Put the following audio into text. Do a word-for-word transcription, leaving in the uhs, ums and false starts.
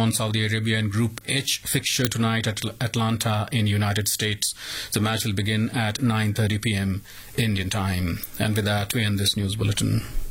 on Saudi Arabia in Group H fixture tonight at Atlanta in United States. The match will begin at nine thirty p.m. Indian time. And with that, we end this news bulletin.